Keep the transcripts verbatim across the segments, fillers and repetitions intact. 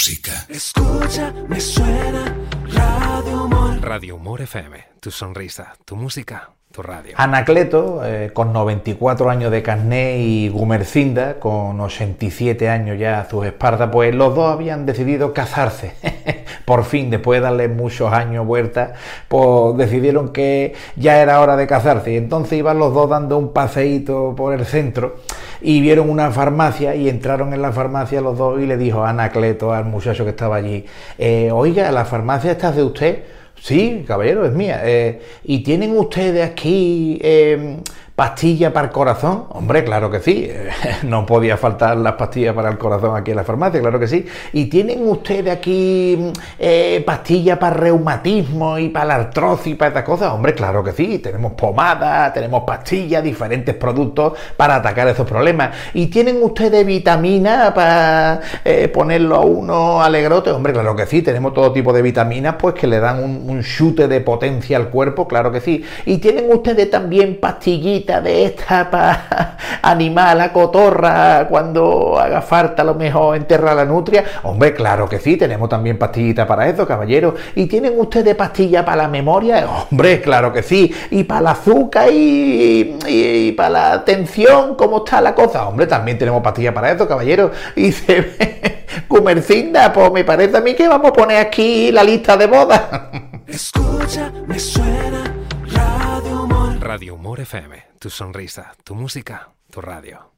música. Escucha, me suena Radio Humor. Radio Humor F M, tu sonrisa, tu música, tu radio. Anacleto, eh, con noventa y cuatro años de carné, y Gumercinda, con ochenta y siete años ya a sus espaldas, pues los dos habían decidido casarse. Por fin, después de darle muchos años vuelta, pues decidieron que ya era hora de casarse. Y entonces iban los dos dando un paseíto por el centro y vieron una farmacia y entraron en la farmacia los dos y le dijo Anacleto al muchacho que estaba allí, eh, oiga, ¿la farmacia esta es de usted? Sí, caballero, es mía. Eh, ¿Y tienen ustedes aquí eh, pastillas para el corazón? Hombre, claro que sí. Eh, no podía faltar las pastillas para el corazón aquí en la farmacia, claro que sí. ¿Y tienen ustedes aquí eh, pastillas para reumatismo y para la artrosis y para estas cosas? Hombre, claro que sí. Tenemos pomadas, tenemos pastillas, diferentes productos para atacar esos problemas. ¿Y tienen ustedes vitaminas para eh, ponerlo a uno alegrote? Hombre, claro que sí. Tenemos todo tipo de vitaminas, pues que le dan un, un chute de potencia al cuerpo, claro que sí. ¿Y tienen ustedes también pastillitas de esta para animar a la cotorra cuando haga falta a lo mejor enterrar la nutria? Hombre, claro que sí, tenemos también pastillitas para eso, caballero. ¿Y tienen ustedes pastillas para la memoria? Hombre, claro que sí. ¿Y para el azúcar y, y, y para la tensión? ¿Cómo está la cosa? Hombre, también tenemos pastillas para eso, caballero. Y se ve Gumercinda, pues me parece a mí que vamos a poner aquí la lista de bodas. Escucha, me suena Radio Humor. Radio Humor F M, tu sonrisa, tu música, tu radio.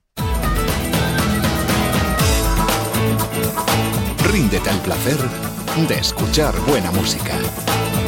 Ríndete al placer de escuchar buena música.